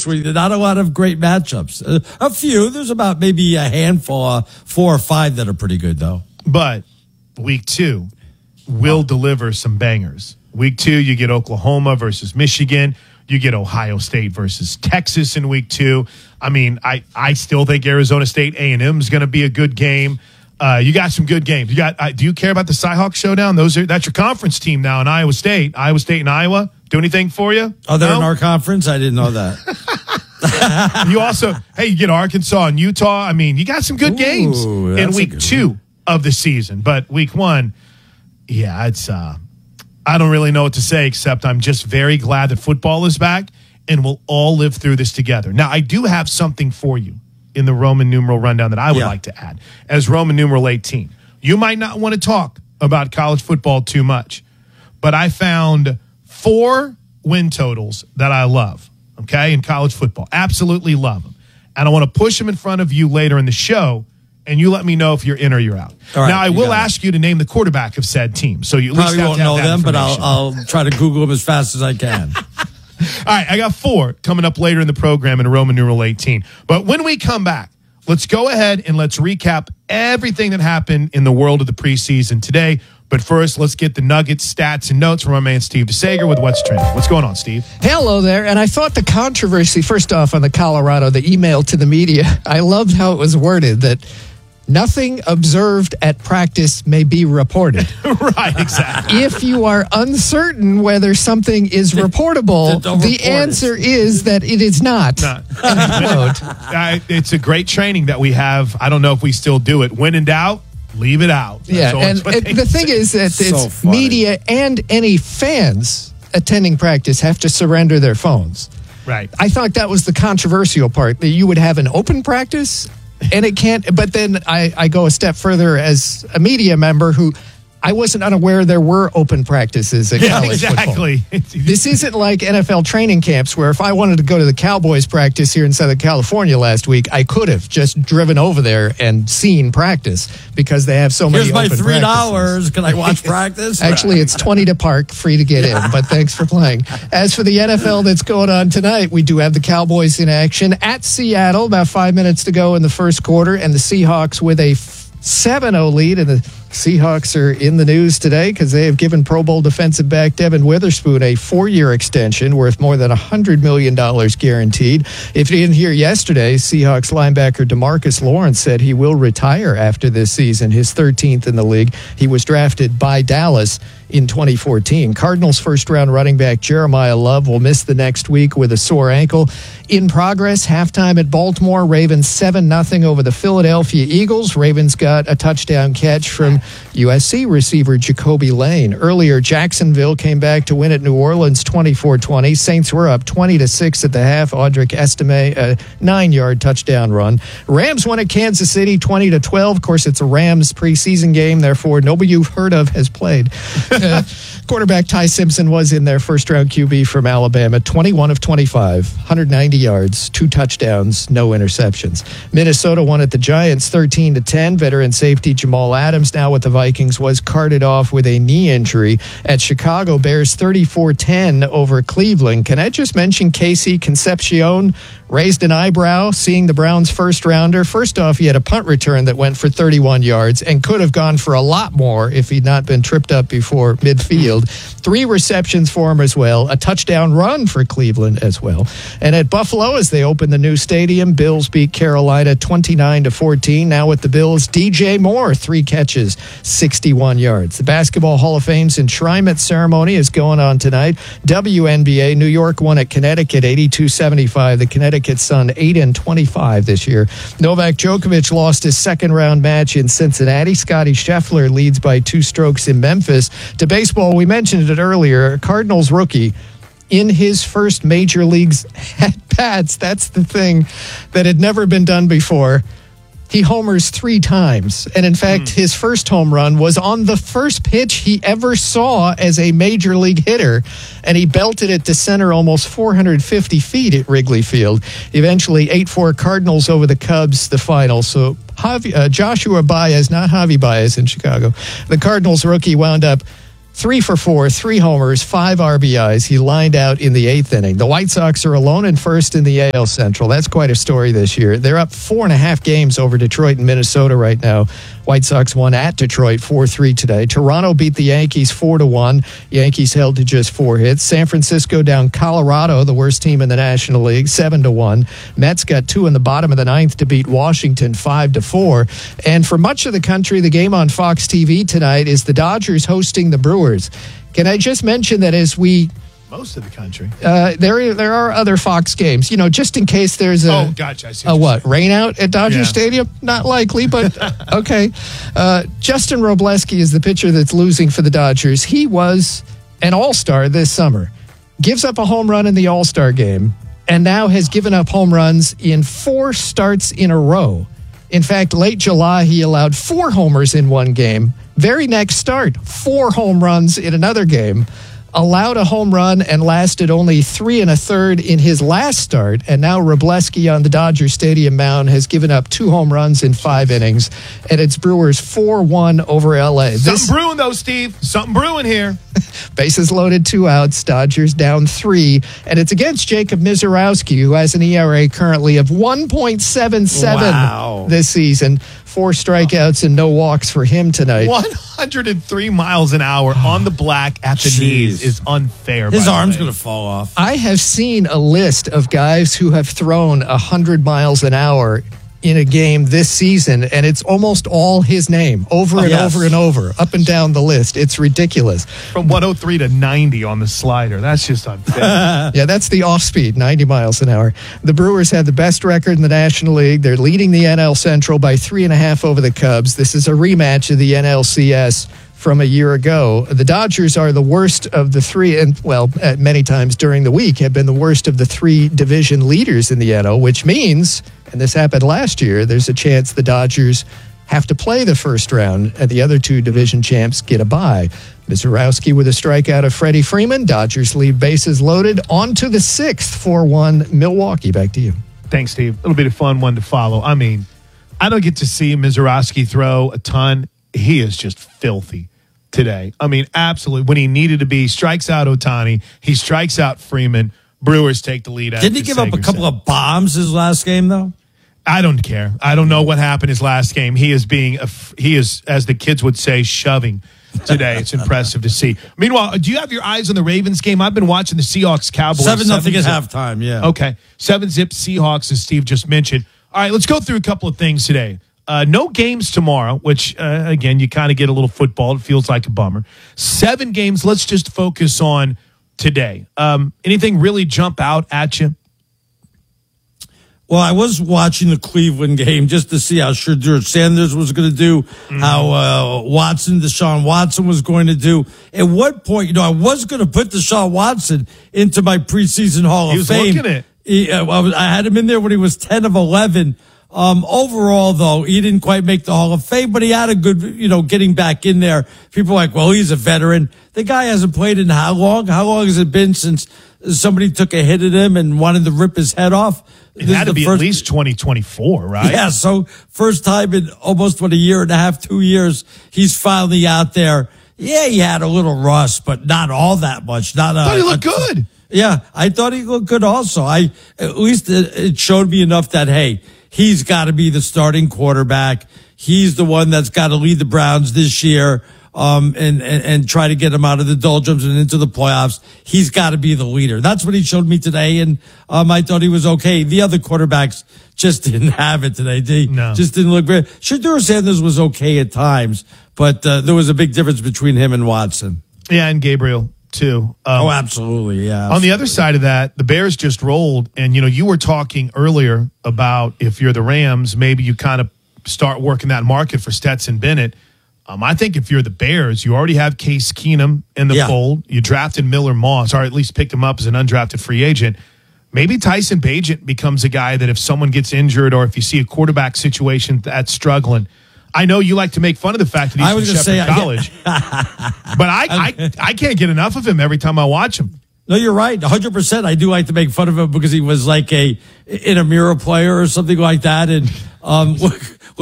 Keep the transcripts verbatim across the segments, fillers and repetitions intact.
honest with you, not a lot of great matchups. Uh, a few. There's about maybe a handful, uh, four or five that are pretty good, though. But week two will oh. deliver some bangers. Week two, you get Oklahoma versus Michigan. You get Ohio State versus Texas in week two. I mean, I, I still think Arizona State A and M is going to be a good game. Uh, you got some good games. You got. Uh, do you care about the Cyhawk showdown? Those are that's your conference team now in Iowa State. Iowa State and Iowa. Do anything for you? Oh, they're no? in our conference? I didn't know that. You also, hey, you get Arkansas and Utah. I mean, you got some good Ooh, games in week two one. of the season. But week one, yeah, it's. Uh, I don't really know what to say except I'm just very glad that football is back and we'll all live through this together. Now, I do have something for you in the Roman numeral rundown that I would yeah. like to add as Roman numeral eighteen. You might not want to talk about college football too much, but I found four win totals that I love, okay, in college football. Absolutely love them. And I want to push them in front of you later in the show, and you let me know if you're in or you're out. Right, now, I will ask it. you to name the quarterback of said team. So you at Probably least have won't to have know that them, but I'll, information. I'll try to Google them as fast as I can. All right, I got four coming up later in the program in Roman numeral eighteen. But when we come back, let's go ahead and let's recap everything that happened in the world of the preseason today. But first, let's get the Nuggets stats and notes from our man Steve DeSager with What's Trending. What's going on, Steve? Hello there. And I thought the controversy, first off, on the Colorado, the email to the media, I loved how it was worded that nothing observed at practice may be reported. Right, exactly. If you are uncertain whether something is reportable, the report answer it. is that it is not. not. uh, it's a great training that we have. I don't know if we still do it. When in doubt, leave it out. That's yeah, and, and the thing say. is that so it's funny. media and any fans attending practice have to surrender their phones. Right. I thought that was the controversial part, that you would have an open practice and it can't. But then I, I go a step further as a media member who I wasn't unaware there were open practices at yeah, college exactly. football. This isn't like N F L training camps where if I wanted to go to the Cowboys practice here in Southern California last week, I could have just driven over there and seen practice because they have so many Here's open my three dollars. practices. Can I watch practice? Actually, it's twenty to park, free to get in, but thanks for playing. As for the N F L that's going on tonight, we do have the Cowboys in action at Seattle, about five minutes to go in the first quarter, and the Seahawks with a seven oh lead, and the Seahawks are in the news today because they have given Pro Bowl defensive back Devin Witherspoon a four-year extension worth more than one hundred million dollars guaranteed. If you didn't hear yesterday, Seahawks linebacker DeMarcus Lawrence said he will retire after this season, his thirteenth in the league. He was drafted by Dallas in twenty fourteen. Cardinals first-round running back Jeremiah Love will miss the next week with a sore ankle. In progress, halftime at Baltimore, Ravens seven nothing over the Philadelphia Eagles. Ravens got a touchdown catch from U S C receiver Jacoby Lane. Earlier, Jacksonville came back to win at New Orleans twenty-four twenty. Saints were up twenty to six at the half. Audric Estime, a nine-yard touchdown run. Rams won at Kansas City twenty to twelve. Of course, it's a Rams preseason game, therefore nobody you've heard of has played. Uh, quarterback Ty Simpson was in their first-round Q B from Alabama, twenty-one of twenty-five, one hundred ninety yards, two touchdowns, no interceptions. Minnesota won at the Giants thirteen to ten. Veteran safety Jamal Adams, now with the Vikings, was carted off with a knee injury. At Chicago, Bears thirty-four ten over Cleveland. Can I just mention Casey Concepcion raised an eyebrow seeing the Browns' first-rounder? First off, he had a punt return that went for thirty-one yards and could have gone for a lot more if he'd not been tripped up before midfield. Three receptions for him as well. A touchdown run for Cleveland as well. And at Buffalo, as they open the new stadium, Bills beat Carolina twenty-nine to fourteen. Now with the Bills, D J Moore, three catches, sixty-one yards. The Basketball Hall of Fame's enshrinement ceremony is going on tonight. W N B A, New York won at Connecticut eighty-two seventy-five. The Connecticut Sun eight and twenty-five this year. Novak Djokovic lost his second-round match in Cincinnati. Scotty Scheffler leads by two strokes in Memphis. To baseball, we mentioned it earlier, Cardinals rookie in his first major leagues at-bats. That's the thing that had never been done before. He homers three times. And in fact, mm. his first home run was on the first pitch he ever saw as a major league hitter. And he belted it to center almost four hundred fifty feet at Wrigley Field. Eventually, eight four Cardinals over the Cubs, the final. So Javi, uh, Joshua Baez, not Javi Baez in Chicago. The Cardinals rookie wound up Three for four, three homers, five R B Is. He lined out in the eighth inning. The White Sox are alone in first in the A L Central. That's quite a story this year. They're up four and a half games over Detroit and Minnesota right now. White Sox won at Detroit four three today. Toronto beat the Yankees four to one. Yankees held to just four hits. San Francisco down Colorado, the worst team in the National League, seven to one. Mets got two in the bottom of the ninth to beat Washington five to four. And for much of the country, the game on Fox T V tonight is the Dodgers hosting the Brewers. Can I just mention that as we most of the country. Uh, there, there are other Fox games. You know, just in case there's a oh, gotcha. I see a what rain out at Dodger yeah. Stadium. Not likely, but okay. Uh, Justin Robleski is the pitcher that's losing for the Dodgers. He was an All-Star this summer. Gives up a home run in the All-Star game, and now has given up home runs in four starts in a row. In fact, late July, he allowed four homers in one game. Very next start, four home runs in another game. Allowed a home run and lasted only three and a third in his last start. And now Robleski on the Dodger Stadium mound has given up two home runs in five innings. And it's Brewers four one over L A. Something This, brewing, though, Steve. Something brewing here. bases loaded, two outs. Dodgers down three. And it's against Jacob Misiorowski, who has an E R A currently of one point seven seven Wow. this season. Four strikeouts and no walks for him tonight. one hundred three miles an hour on the black at the Jeez. knees is unfair. His by the arm's way. going to fall off. I have seen a list of guys who have thrown one hundred miles an hour in a game this season, and it's almost all his name, over and Yes. over and over, up and down the list. It's ridiculous. From one oh three to ninety on the slider. That's just unfair. Yeah, that's the off-speed, ninety miles an hour. The Brewers had the best record in the National League. They're leading the N L Central by three and a half over the Cubs. This is a rematch of the N L C S from a year ago. The Dodgers are the worst of the three, and well, at many times during the week, have been the worst of the three division leaders in the N L, which means, and this happened last year, there's a chance the Dodgers have to play the first round, and the other two division champs get a bye. Misiorowski with a strikeout of Freddie Freeman. Dodgers leave bases loaded. On to the sixth, four one Milwaukee. Back to you. Thanks, Steve. It'll be a fun one to follow. I mean, I don't get to see Misiorowski throw a ton. He is just filthy today. I mean, absolutely. When he needed to be, strikes out Ohtani. He strikes out Freeman. Brewers take the lead. Didn't he give up a couple of bombs his last game, though? I don't care. I don't know what happened his last game. He is being, a, he is, as the kids would say, shoving today. It's impressive to see. Meanwhile, do you have your eyes on the Ravens game? I've been watching the Seahawks Cowboys. Seven nothing at zip. halftime, yeah. Okay. Seven zip Seahawks, as Steve just mentioned. All right, let's go through a couple of things today. Uh, no games tomorrow, which, uh, again, you kind of get a little football. It feels like a bummer. Seven games. Let's just focus on today. Um, anything really jump out at you? Well, I was watching the Cleveland game just to see how Shadur Sanders was going to do, mm-hmm. how uh, Watson, Deshaun Watson was going to do. At what point, you know, I was going to put Deshaun Watson into my preseason Hall he of was Fame. Looking at. He, uh, I, was, I had him in there when he was ten of eleven. Um, overall, though, he didn't quite make the Hall of Fame, but he had a good, you know, getting back in there. People are like, well, he's a veteran. The guy hasn't played in how long? How long has it been since somebody took a hit at him and wanted to rip his head off? It had to be first, at least twenty twenty-four, right? Yeah, so first time in almost, what, a year and a half, two years, he's finally out there. Yeah, he had a little rust, but not all that much. Not I thought a, he looked a, good. Yeah, I thought he looked good also. I At least it, it showed me enough that, hey, he's got to be the starting quarterback. He's the one that's got to lead the Browns this year. Um, and, and, and try to get them out of the doldrums and into the playoffs. He's got to be the leader. That's what he showed me today. And, um, I thought he was okay. The other quarterbacks just didn't have it today. They no. just didn't look very, Shadur Sanders was okay at times, but, uh, there was a big difference between him and Watson. Yeah. And Gabriel too. Um, oh, absolutely. Yeah. Absolutely. On the other side of that, the Bears just rolled. And, you know, you were talking earlier about if you're the Rams, maybe you kind of start working that market for Stetson Bennett. Um, I think if you're the Bears, you already have Case Keenum in the yeah. fold. You drafted Miller Moss, or at least picked him up as an undrafted free agent. Maybe Tyson Bagent becomes a guy that if someone gets injured or if you see a quarterback situation that's struggling, I know you like to make fun of the fact that he's I was from gonna Shepherd say, College, but I, I I can't get enough of him every time I watch him. No, you're right. one hundred percent. I do like to make fun of him because he was like a Inamura player or something like that. And um, look,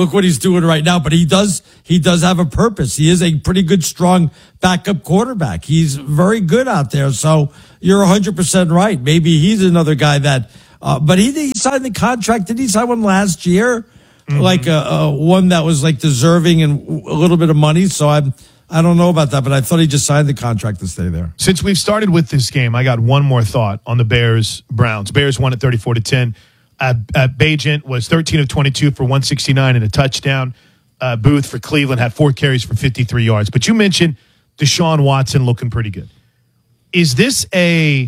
look what he's doing right now. But he does, he does have a purpose. He is a pretty good, strong backup quarterback. He's very good out there. So you're one hundred percent right. Maybe he's another guy that, uh, but he, he signed the contract. Did he sign one last year? Mm-hmm. Like a, a one that was like deserving and a little bit of money. So I'm, I don't know about that, but I thought he just signed the contract to stay there. Since we've started with this game, I got one more thought on the Bears Browns. Bears won at thirty-four to ten. Uh, uh, Bagent was thirteen of twenty-two for one sixty-nine and a touchdown. Uh, Booth for Cleveland had four carries for fifty-three yards. But you mentioned Deshaun Watson looking pretty good. Is this a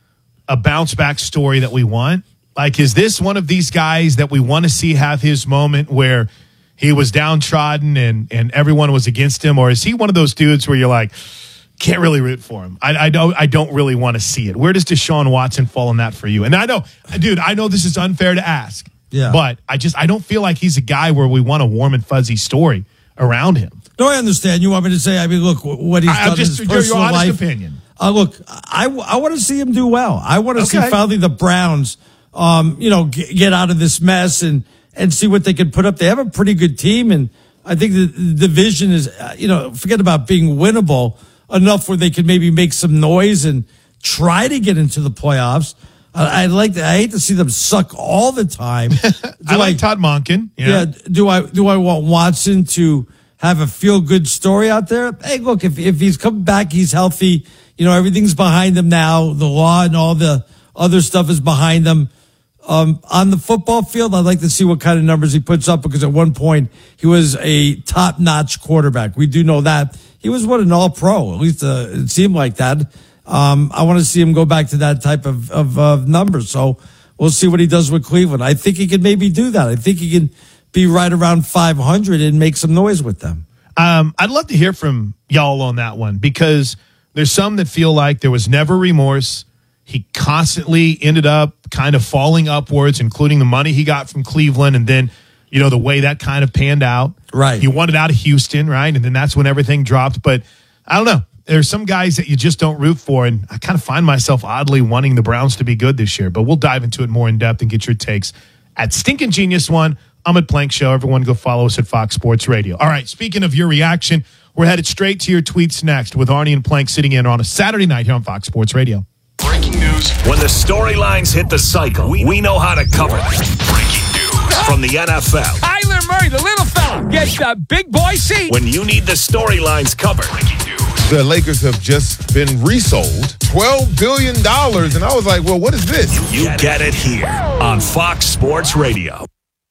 a bounce back story that we want? Like, is this one of these guys that we want to see have his moment where he was downtrodden and, and everyone was against him? Or is he one of those dudes where you're like, can't really root for him? I, I don't I don't really want to see it. Where does Deshaun Watson fall in that for you? And I know, dude, I know this is unfair to ask. Yeah. But I just I don't feel like he's a guy where we want a warm and fuzzy story around him. No, I understand. You want me to say, I mean, look, what he's I, done just, in his personal your honest life. opinion. Uh, look, I, I want to see him do well. I want to okay. see finally the Browns, um, you know, get, get out of this mess and, and see what they can put up. They have a pretty good team, and I think the, the division is, uh, you know, forget about being winnable enough where they could maybe make some noise and try to get into the playoffs. Uh, I like to, I hate to see them suck all the time. I like I, Todd Monken. Yeah. yeah. Do I do I want Watson to have a feel good story out there? Hey, look, if if he's come back, he's healthy. You know, everything's behind him now. The law and all the other stuff is behind him. Um, on the football field, I'd like to see what kind of numbers he puts up, because at one point he was a top-notch quarterback. We do know that. He was what, an all-pro. At least uh, it seemed like that. Um, I want to see him go back to that type of, of, of number. So we'll see what he does with Cleveland. I think he can maybe do that. I think he can be right around five hundred and make some noise with them. Um, I'd love to hear from y'all on that one, because there's some that feel like there was never remorse. He constantly ended up kind of falling upwards, including the money he got from Cleveland, and then, you know, the way that kind of panned out. Right. He wanted out of Houston, right? And then that's when everything dropped. But I don't know. There's some guys that you just don't root for, and I kind of find myself oddly wanting the Browns to be good this year. But we'll dive into it more in depth and get your takes at Stinkin' Genius One. I'm at Plank Show. Everyone go follow us at Fox Sports Radio. All right, speaking of your reaction, we're headed straight to your tweets next with Arnie and Plank sitting in on a Saturday night here on Fox Sports Radio. Breaking news. When the storylines hit the cycle, we, we know how to cover them. Breaking news from the N F L. Kyler Murray, the little fella, gets the big boy seat. When you need the storylines covered. Breaking news. The Lakers have just been resold twelve billion dollars, and I was like, well, what is this? You, you get it here on Fox Sports Radio.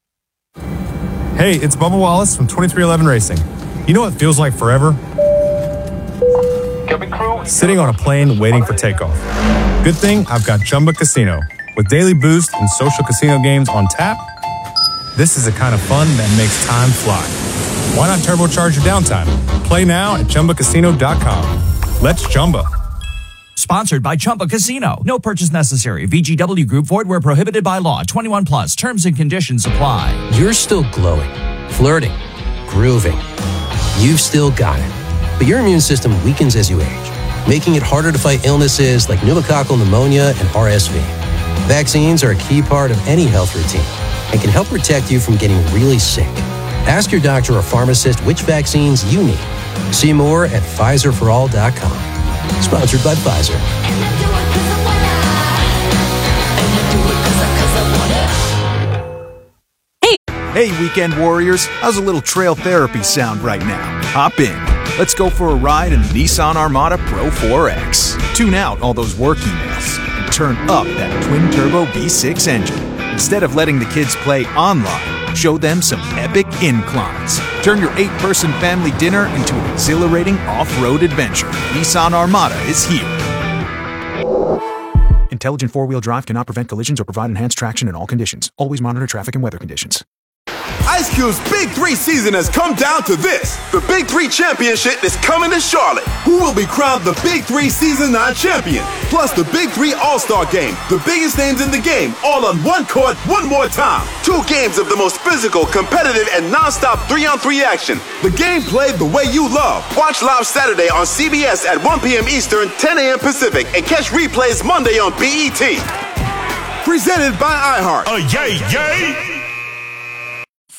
Hey, it's Bubba Wallace from twenty-three eleven Racing. You know what feels like forever? Sitting on a plane waiting for takeoff. Good thing I've got Chumba Casino. With daily boost and social casino games on tap, this is the kind of fun that makes time fly. Why not turbocharge your downtime? Play now at Chumba Casino dot com. Let's Chumba. Sponsored by Chumba Casino. No purchase necessary. V G W Group. Void where prohibited by law. twenty-one plus. Terms and conditions apply. You're still glowing, flirting, grooving. You've still got it. But your immune system weakens as you age, making it harder to fight illnesses like pneumococcal pneumonia and R S V. Vaccines are a key part of any health routine and can help protect you from getting really sick. Ask your doctor or pharmacist which vaccines you need. See more at Pfizer for all dot com. Sponsored by Pfizer. Hey. Hey, weekend warriors. How's a little trail therapy sound right now? Hop in. Let's go for a ride in the Nissan Armada Pro four X. Tune out all those work emails and turn up that twin-turbo V six engine. Instead of letting the kids play online, show them some epic inclines. Turn your eight-person family dinner into an exhilarating off-road adventure. Nissan Armada is here. Intelligent four-wheel drive cannot prevent collisions or provide enhanced traction in all conditions. Always monitor traffic and weather conditions. Ice Cube's Big Three season has come down to this. The Big Three Championship is coming to Charlotte. Who will be crowned the Big Three Season nine champion? Plus the Big Three All-Star Game. The biggest names in the game, all on one court, one more time. Two games of the most physical, competitive, and non-stop three-on-three action. The game played the way you love. Watch live Saturday on C B S at one p.m. Eastern, ten a.m. Pacific, and catch replays Monday on B E T. Presented by iHeart. Uh, yay, yay!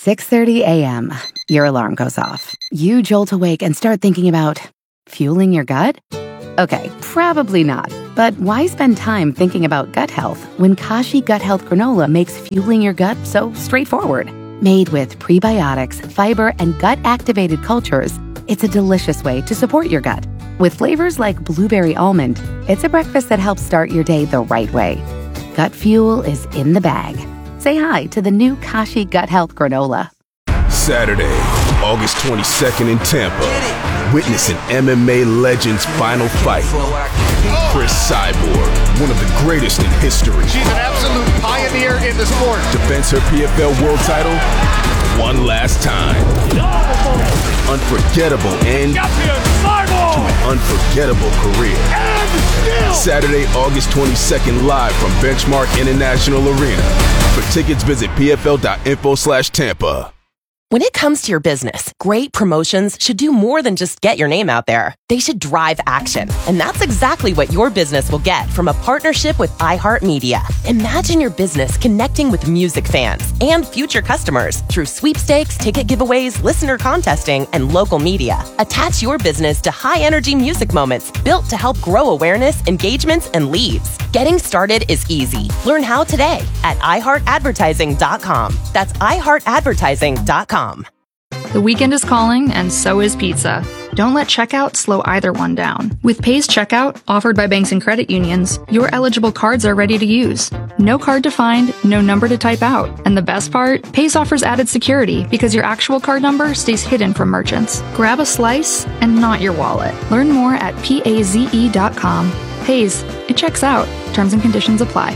six thirty a.m., your alarm goes off. You jolt awake and start thinking about fueling your gut? Okay, probably not. But why spend time thinking about gut health when Kashi Gut Health Granola makes fueling your gut so straightforward? Made with prebiotics, fiber, and gut-activated cultures, it's a delicious way to support your gut. With flavors like blueberry almond, it's a breakfast that helps start your day the right way. Gut fuel is in the bag. Say hi to the new Kashi Gut Health Granola. Saturday, August twenty-second in Tampa. Witness an M M A legend's final fight. Chris Cyborg, one of the greatest in history. She's an absolute pioneer in the sport. Defends her P F L world title one last time. Unforgettable end to an unforgettable career. Saturday, August twenty-second, live from Benchmark International Arena. For tickets, visit pfl.info slash Tampa. When it comes to your business, great promotions should do more than just get your name out there. They should drive action. And that's exactly what your business will get from a partnership with iHeartMedia. Imagine your business connecting with music fans and future customers through sweepstakes, ticket giveaways, listener contesting, and local media. Attach your business to high-energy music moments built to help grow awareness, engagements, and leads. Getting started is easy. Learn how today at i heart advertising dot com. That's i heart advertising dot com. The weekend is calling, and so is pizza. Don't let checkout slow either one down. With Pays Checkout, offered by banks and credit unions, your eligible cards are ready to use. No card to find, no number to type out. And the best part? Pays offers added security because your actual card number stays hidden from merchants. Grab a slice and not your wallet. Learn more at paze dot com. Pays. It checks out. Terms and conditions apply.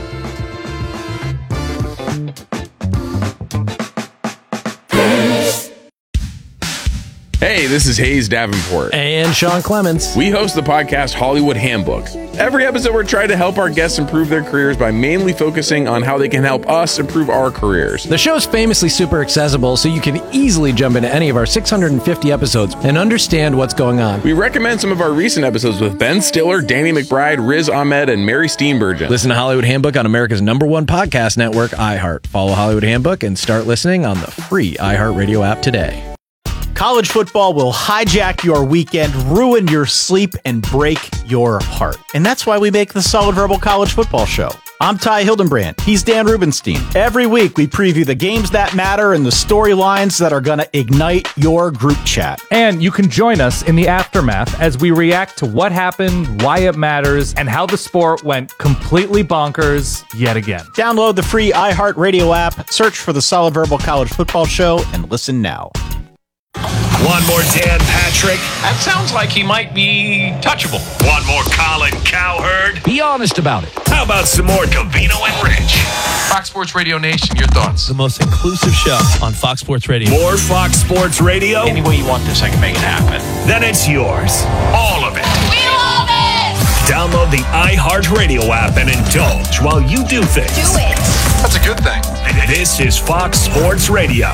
Hey, this is Hayes Davenport. And Sean Clements. We host the podcast Hollywood Handbook. Every episode, we're trying to help our guests improve their careers by mainly focusing on how they can help us improve our careers. The show's famously super accessible, so you can easily jump into any of our six hundred fifty episodes and understand what's going on. We recommend some of our recent episodes with Ben Stiller, Danny McBride, Riz Ahmed, and Mary Steenburgen. Listen to Hollywood Handbook on America's number one podcast network, iHeart. Follow Hollywood Handbook and start listening on the free iHeartRadio app today. College football will hijack your weekend, ruin your sleep, and break your heart. And that's why we make the Solid Verbal College Football Show. I'm Ty Hildenbrand. He's Dan Rubenstein. Every week, we preview the games that matter and the storylines that are going to ignite your group chat. And you can join us in the aftermath as we react to what happened, why it matters, and how the sport went completely bonkers yet again. Download the free iHeartRadio app, search for the Solid Verbal College Football Show, and listen now. One more Dan Patrick. That sounds like he might be touchable. One more Colin Cowherd. Be honest about it. How about some more Covino and Rich? Fox Sports Radio Nation, your thoughts? The most inclusive show on Fox Sports Radio. More Fox Sports Radio? Any way you want this, I can make it happen. Then it's yours. All of it. We love it! Download the iHeartRadio app and indulge while you do things. Do it. That's a good thing. This is Fox Sports Radio.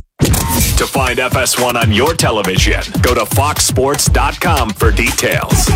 To find F S one on your television, go to fox sports dot com for details.